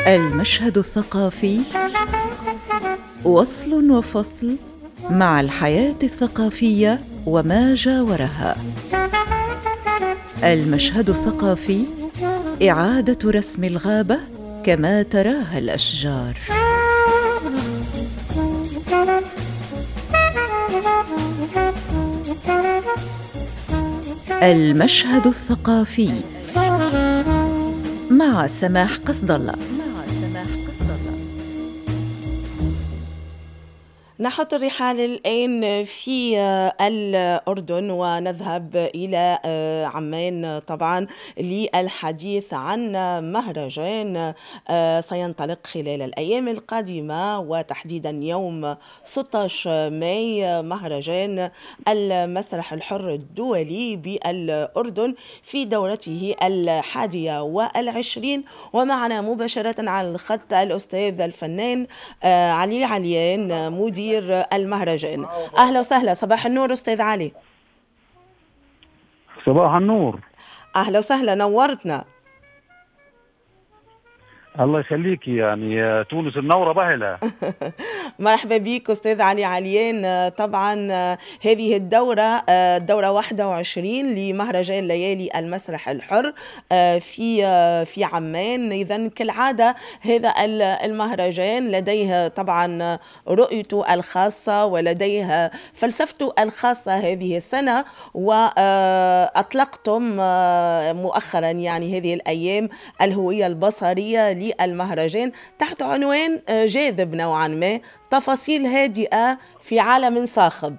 المشهد الثقافي وصل وفصل مع الحياة الثقافية وما جاورها. المشهد الثقافي إعادة رسم الغابة كما تراها الأشجار. المشهد الثقافي مع سماح قصد الله. نحط الرحال الآن في الأردن ونذهب إلى عمان طبعا للحديث عن مهرجان سينطلق خلال الأيام القادمة، وتحديدا يوم 16 ماي، مهرجان المسرح الحر الدولي بالأردن في دورته 21. ومعنا مباشرة على الخط الأستاذ الفنان علي عليان، مدير المهرجان. أهلا وسهلا، صباح النور أستاذ علي. صباح النور. أهلا وسهلا، نورتنا. الله يخليك، يعني تونس النورة بهلة. مرحبا بك أستاذ علي عليان. طبعا هذه الدورة 21 لمهرجان ليالي المسرح الحر في عمان. إذن كالعادة هذا المهرجان لديه طبعا رؤيته الخاصة ولديه فلسفته الخاصة هذه السنة، وأطلقتم مؤخرا يعني هذه الأيام الهوية البصرية للمهرجان تحت عنوان جاذب نوعا ما، تفاصيل هادئة في عالم صاخب.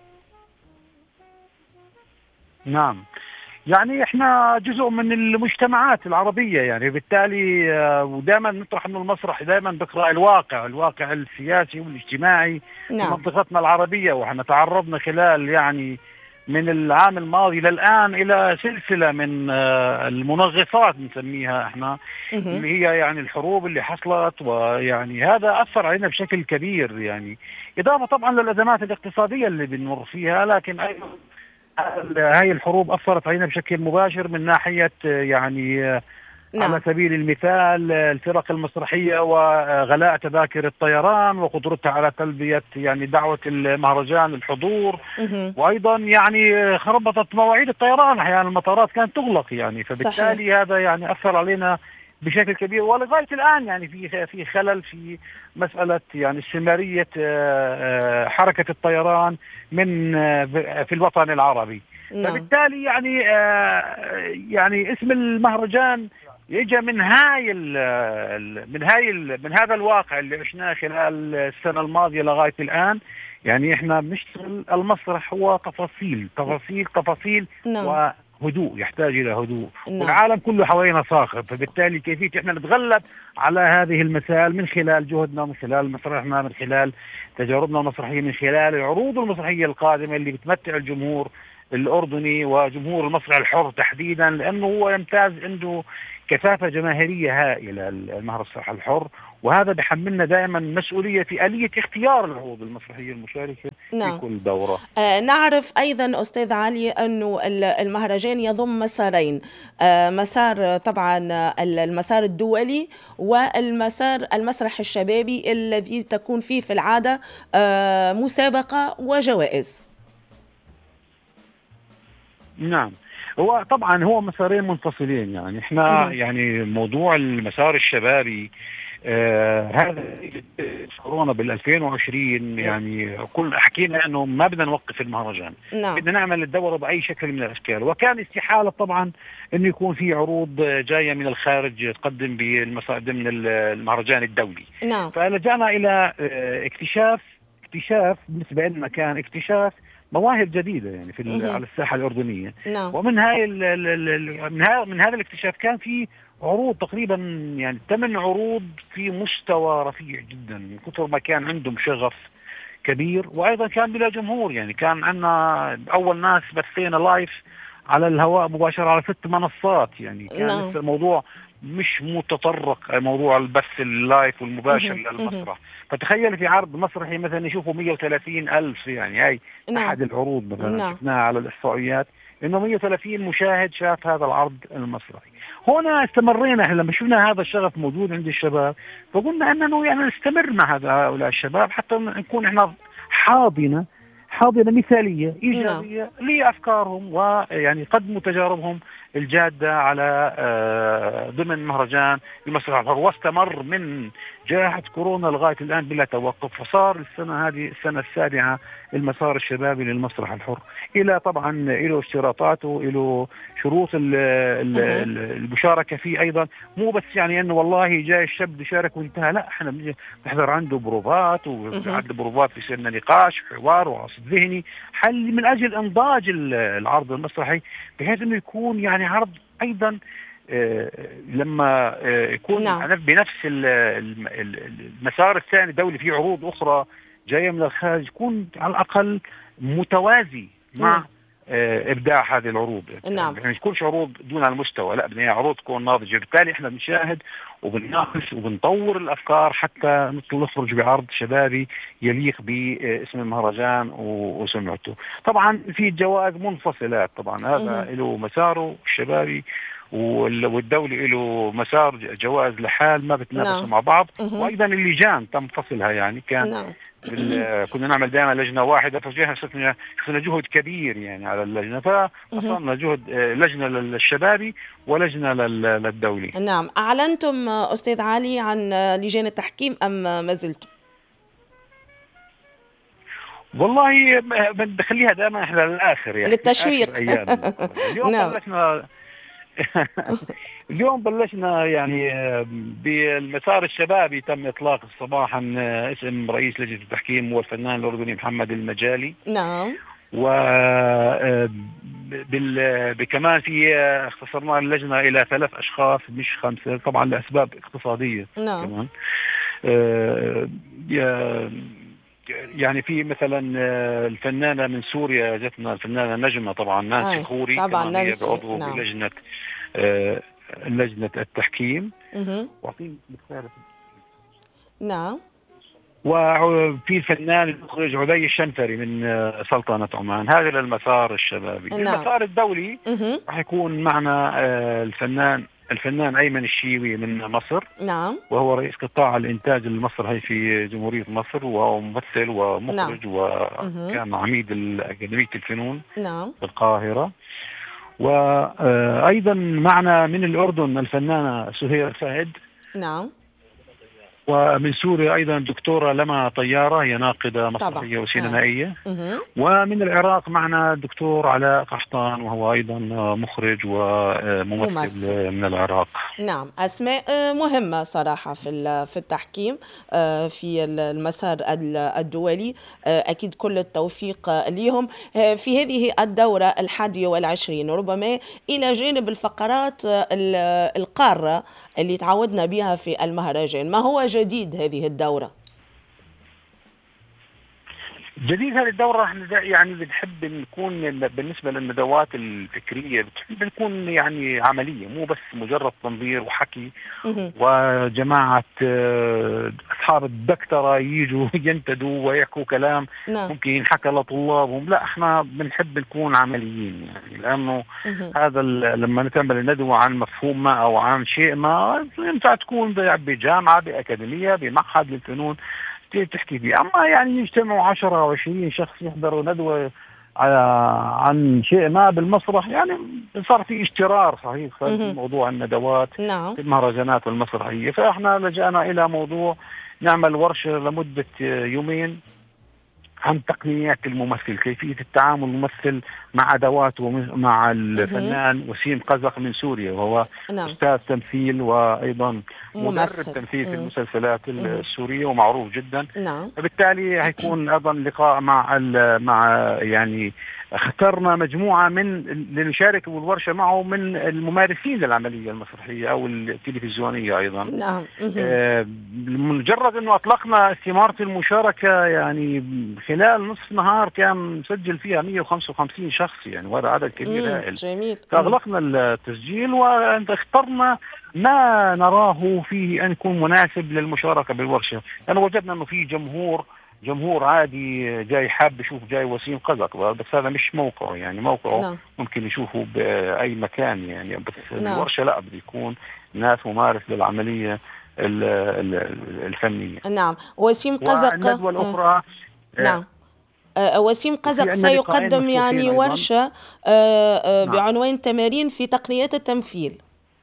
نعم، يعني احنا جزء من المجتمعات العربية، يعني بالتالي ودائما نطرح انه المسرح دائما بقرأ الواقع السياسي والاجتماعي في منطقتنا العربية. واحنا تعرضنا خلال يعني من العام الماضي للآن إلى سلسلة من المنغصات نسميها احنا، اللي هي يعني الحروب اللي حصلت، ويعني هذا أثر علينا بشكل كبير، يعني إضافة طبعا للأزمات الاقتصادية اللي بنمر فيها، لكن أيضا هاي الحروب أثرت علينا بشكل مباشر من ناحية يعني على سبيل المثال الفرق المسرحية وغلاء تذاكر الطيران وقدرتها على تلبية يعني دعوة المهرجان الحضور، وأيضا يعني خربطت مواعيد الطيران، أحيانا المطارات كانت تغلق، يعني فبالتالي صحيح. هذا يعني أثر علينا بشكل كبير، ولغاية الآن يعني في خلل في مسألة يعني استمرارية حركة الطيران من في الوطن العربي. فبالتالي يعني اسم المهرجان يجي من هذا الواقع اللي عشناه خلال السنة الماضية لغاية الآن. يعني احنا بنشتغل، المسرح هو تفاصيل وهدوء، يحتاج إلى هدوء، والعالم كله حوالينا صاخب. فبالتالي كيفية احنا نتغلب على هذه المسائل من خلال جهدنا، من خلال مسرحنا، من خلال تجاربنا المسرحية، من خلال العروض المسرحية القادمة اللي بتمتع الجمهور الأردني وجمهور المسرح الحر تحديدا، لأنه هو يمتاز عنده كثافة جماهيرية هائلة المسرح الحر، وهذا بحملنا دائما مسؤولية في آلية اختيار العروض المسرحية المشاركة في كل دورة. نعرف أيضا أستاذ علي أنه المهرجان يضم مسارين، مسار طبعا المسار الدولي والمسار المسرح الشبابي الذي تكون فيه في العادة مسابقة وجوائز. نعم، هو طبعا هو مسارين منفصلين. يعني احنا يعني موضوع المسار الشبابي هذا كورونا بال2020 يعني كل حكينا انه ما بدنا نوقف المهرجان، بدنا نعمل الدورة باي شكل من الاشكال، وكان استحالة طبعا انه يكون في عروض جاية من الخارج تقدم ضمن المهرجان الدولي. فلجأنا الى اكتشاف بالنسبة لنا كان اكتشاف مواهب جديدة يعني على الساحة الأردنية. ومن من هذا الاكتشاف كان في عروض تقريبا يعني 8 عروض في مستوى رفيع جدا، من كثر ما كان عندهم شغف كبير، وأيضا كان بلا جمهور. يعني كان عندنا أول ناس بثينا لايف على الهواء مباشرة على 6 منصات، يعني كان لسه الموضوع مش متطرق موضوع البث اللايف والمباشر للمسرح. فتخيل في عرض مسرحي مثلا يشوفوا 130,000، يعني هاي أحد العروض مثلا شفناها على الإحصائيات، انه 130 مشاهد شاف هذا العرض المسرحي. هنا استمرينا لما شفنا هذا الشغف موجود عند الشباب، فقلنا انه يعني نستمر مع هؤلاء الشباب حتى نكون احنا حاضنه مثاليه ايجابيه لافكارهم، ويعني قدموا تجاربهم الجاده على ضمن مهرجان المسرح الحر، واستمر من جائحه كورونا لغايه الان بلا توقف. فصار السنه هذه السنه السابعه المسار الشبابي للمسرح الحر، الى طبعا له اشتراطاته، له شروط المشاركه فيه ايضا. مو بس يعني انه والله جاي الشاب يشارك وانتهى، لا، احنا بنحضر عنده بروفات، وعنده بروفات في سنة نقاش حوار وعصف ذهني حل من اجل انضاج العرض المسرحي، بحيث انه يكون يعني عرض ايضا لما يكون بنفس المسار الثاني الدولي، فيه عروض اخرى جايه من الخارج، يكون على الاقل متوازي مع ابداع هذه العروض. نعم. يعني تكونش عروض دون المستوى، لا، بدنا عروض تكون ناضجه. بالتالي احنا بنشاهد وبنناقش وبنطور الافكار حتى نخرج بعرض شبابي يليق باسم المهرجان وسمعته. طبعا في جوائز منفصلات، طبعا هذا له مساره الشبابي، والدولي له مسار جوائز لحال ما بتنافسوا مع بعض. وايضا اللجان تم فصلها، يعني كان كنا نعمل دائما لجنه واحده، فجاه شفنا جهد كبير يعني على اللجنه، فاصلنا جهد لجنه للشبابي ولجنه للدولي. نعم. اعلنتم استاذ علي عن لجان التحكيم ام ما زلتم؟ والله بنخليها دائما احنا للاخر، يعني للتشويق. اليوم بلشنا اليوم بلشنا يعني بالمسار الشبابي. تم إطلاق صباحا اسم رئيس لجنة التحكيم هو الفنان الأردني محمد المجالي. نعم. كمان في اختصرنا اللجنة إلى 3 أشخاص مش 5، طبعا لأسباب اقتصادية. نعم. كمان يعني في مثلا الفنانة من سوريا جتنا، الفنانة نجمة طبعا نانسي خوري، طبعا نانسي عضو بلجنة لجنة التحكيم. نعم. وفي الفنان المخرج علي الشنفري من سلطنة عمان. هذا للمسار الشبابي. المسار الدولي راح يكون معنا الفنان أيمن الشيوي من مصر. نعم. وهو رئيس قطاع الإنتاج المسرحي في جمهورية مصر، وهو ممثل ومخرج. نعم. وكان عميد أكاديمية الفنون. نعم. في القاهرة. وأيضا معنا من الأردن الفنانة سهير فهد. نعم. ومن سوريا أيضا الدكتورة لما طيارة، هي ناقدة مسرحية وسينمائية. ومن العراق معنا الدكتور علاء قحطان، وهو أيضا مخرج وممثل من العراق. نعم. أسماء مهمة صراحة في التحكيم في المسار الدولي. أكيد كل التوفيق لهم في هذه الدورة 21، ربما إلى جانب الفقرات القارة اللي تعودنا بها في المهرجان. ما هو جديد هذه الدورة؟ جديد هذه الدورة احنا يعني بنحب نكون بالنسبة للندوات الفكرية بنحب نكون يعني عملية، مو بس مجرد تنظير وحكي وجماعة أصحاب الدكتورة ييجوا ينتدوا ويحكوا كلام ممكن ينحكى لطلابهم. لا، احنا بنحب نكون عمليين، يعني لأنه هذا لما نتعمل الندوة عن مفهوم ما أو عن شيء ما ينفع تكون بجامعة بأكاديمية بمعهد للفنون تحكي فيه. أما يعني يجتمعوا 10 أو 20 شخص يحضروا ندوة عن شيء ما بالمسرح، يعني صار في اشترار صحيح في موضوع الندوات في المهرجانات والمسرحية. فإحنا لجأنا إلى موضوع نعمل ورشة لمدة 2 يوم عن تقنيات الممثل، كيفية التعامل الممثل مع أدواته مع الفنان وسيم قزق من سوريا، وهو أستاذ تمثيل وأيضا مدرب تمثيل في المسلسلات السورية ومعروف جدا. فبالتالي هيكون أيضا لقاء مع يعني اخترنا مجموعة من لنشارك بالورشة معه من الممارسين للعملية المسرحية أو التلفزيونية أيضا. نعم. مجرد أنه أطلقنا استمارة المشاركة يعني خلال نصف نهار كان مسجل فيها 155 شخص، يعني وهذا عدد كبير هائل. جميل. فأغلقنا التسجيل واخترنا ما نراه فيه أن يكون مناسب للمشاركة بالورشة، لأنه وجدنا أنه في جمهور جمهور عادي جاي حاب يشوف جاي وسيم قزق، بس هذا مش موقعه، يعني موقعه نعم ممكن يشوفه بأي مكان يعني. بس نعم الورشة لا، بده يكون ناس ممارس للعملية الفنية. نعم. وسيم قزق والندوة الأخرى نعم وسيم في قزق عندنا لقاءين سيقدم مفتوحين يعني أيضا. ورشة نعم بعنوان تمارين في تقنيات التمثيل.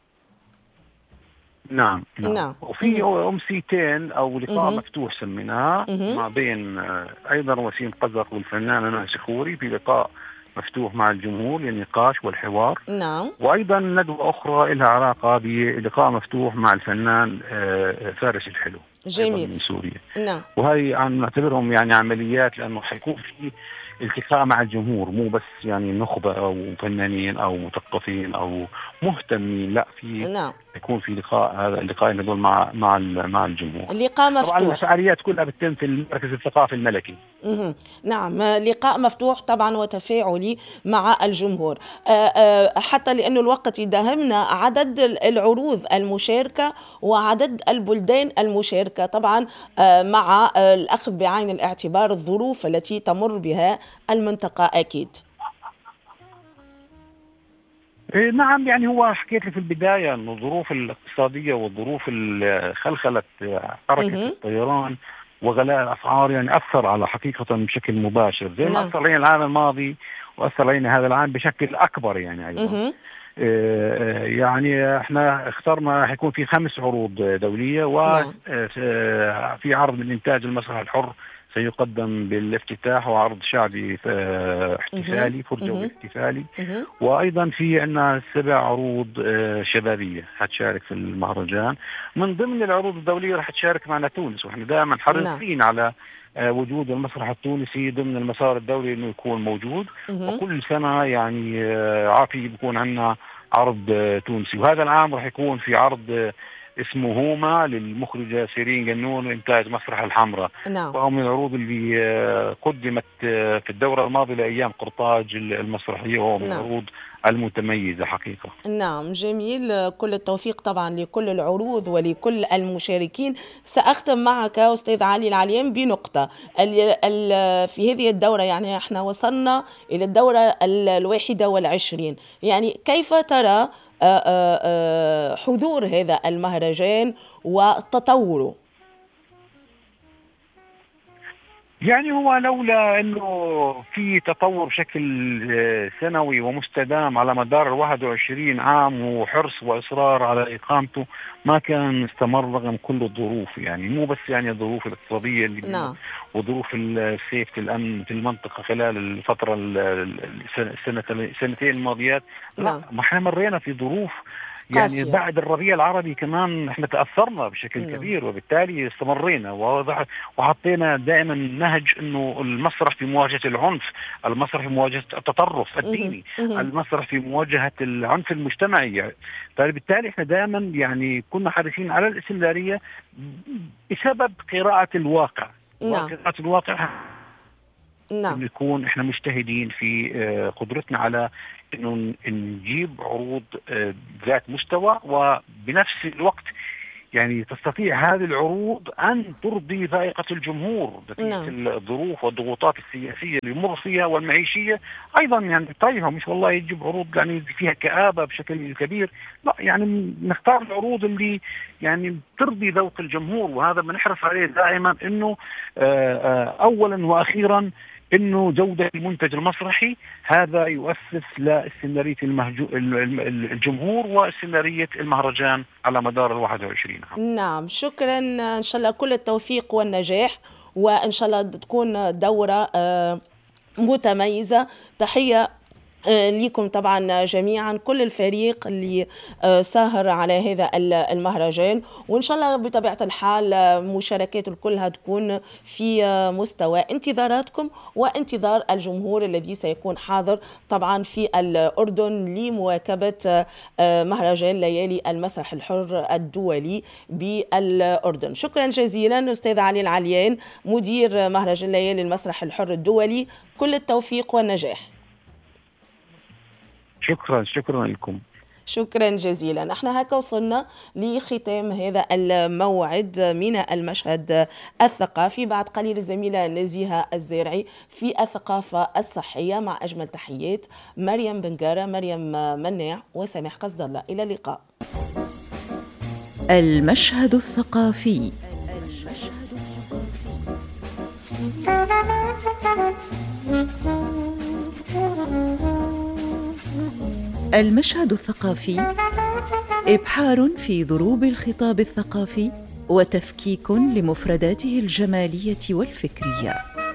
نعم نعم. نعم وفي أمسيتين أو لقاء مفتوح سميناه ما بين أيضا وسيم قزق والفنانة نانسي خوري، في لقاء مفتوح مع الجمهور للنقاش والحوار. نعم وأيضا ندوة أخرى لها علاقة بلقاء مفتوح مع الفنان فارس الحلو جميل من سوريا. نعم وهي عم نعتبرهم يعني عمليات، لأنه حيكون في التقاء مع الجمهور، مو بس يعني نخبة أو فنانين أو مثقفين أو مهتمين، لا، في نعم يكون في لقاء، هذا اللقاء ندول مع الجمهور. اللقاء طبعا مفتوح. الفعاليات كلها بتتم في المركز الثقافي الملكي. نعم لقاء مفتوح طبعا وتفاعلي مع الجمهور. حتى لأن الوقت يداهمنا عدد العروض المشاركة وعدد البلدان المشاركة طبعا، مع الأخذ بعين الاعتبار الظروف التي تمر بها المنطقة أكيد. نعم، يعني هو حكيت لي في البداية أنه الظروف الاقتصادية والظروف اللي خلخلت حركة الطيران وغلاء الأسعار يعني أثر على حقيقة بشكل مباشر، زي ما أثر علينا العام الماضي وأثر علينا هذا العام بشكل أكبر يعني أيضا. يعني احنا اخترنا حيكون في 5 عروض دولية، وفي عرض من إنتاج المسرح الحر سيقدم بالافتتاح، وعرض شعبي احتفالي فرجوي احتفالي. وأيضا في عندنا 7 عروض شبابية حتشارك في المهرجان. من ضمن العروض الدولية رح تشارك معنا تونس، ونحن دائما حريصين على وجود المسرح التونسي ضمن المسار الدولي انه يكون موجود. وكل سنة يعني عافي بيكون عندنا عرض تونسي، وهذا العام رح يكون في عرض اسمه هوما للمخرجة سيرين جنون، إنتاج مسرح الحمراء. وهو من العروض اللي قدمت في الدورة الماضية لأيام قرطاج المسرحية، وهو من العروض المتميزة حقيقة. نعم جميل، كل التوفيق طبعا لكل العروض ولكل المشاركين. سأختم معك أستاذ علي العليان بنقطة في هذه الدورة، يعني احنا وصلنا إلى الدورة 21، يعني كيف ترى حضور هذا المهرجان وتطوره؟ يعني هو لولا انه في تطور بشكل سنوي ومستدام على مدار 21 عام وحرص واصرار على اقامته، ما كان استمر رغم كل الظروف، يعني مو بس يعني الظروف الاقتصاديه اللي وظروف السيفتي الامن في المنطقه خلال الفتره السنتين الماضيات. لا، ما احنا مرينا في ظروف يعني بعد الربيع العربي كمان احنا تأثرنا بشكل كبير، وبالتالي استمرينا وحطينا دائما نهج انه المسرح في مواجهة العنف، المسرح في مواجهة التطرف الديني، المسرح في مواجهة العنف المجتمعي. فبالتالي احنا دائما يعني كنا حريصين على الاستمرارية بسبب قراءة الواقع. قراءة الواقع نكون احنا مجتهدين في قدرتنا على انه نجيب عروض ذات مستوى، وبنفس الوقت يعني تستطيع هذه العروض ان ترضي ذائقة الجمهور نتيجة الظروف والضغوطات السياسية اللي يمر فيها والمعيشية ايضا. يعني طيب مش والله يجيب عروض يعني فيها كآبة بشكل كبير، لا، يعني نختار العروض اللي يعني ترضي ذوق الجمهور، وهذا بنحرص عليه دائما انه اولا واخيرا انه جودة المنتج المسرحي هذا يؤسس لاستمرارية الجمهور واستمرارية المهرجان على مدار 21 عام. نعم شكرا، ان شاء الله كل التوفيق والنجاح، وان شاء الله تكون دورة متميزة. تحية ليكم طبعا جميعا، كل الفريق اللي ساهر على هذا المهرجان، وإن شاء الله بطبيعة الحال مشاركات الكل هتكون في مستوى انتظاراتكم وانتظار الجمهور الذي سيكون حاضر طبعا في الأردن لمواكبة مهرجان ليالي المسرح الحر الدولي بالأردن. شكرا جزيلا أستاذ علي العليان، مدير مهرجان ليالي المسرح الحر الدولي، كل التوفيق والنجاح. شكرا لكم. شكرا جزيلا. احنا هكا وصلنا لختام هذا الموعد من المشهد الثقافي. بعد قليل الزميلة نزيهة الزارعي في الثقافة الصحية. مع أجمل تحيات مريم بنقارة، مريم مناع وسامح قصد الله. إلى اللقاء. المشهد الثقافي. المشهد الثقافي إبحار في ضروب الخطاب الثقافي وتفكيك لمفرداته الجمالية والفكرية.